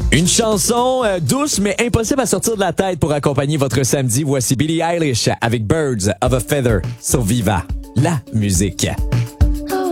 Une chanson douce mais impossible à sortir de la tête pour accompagner votre samedi. Voici Billie Eilish avec Birds of a Feather sur Viva, la musique.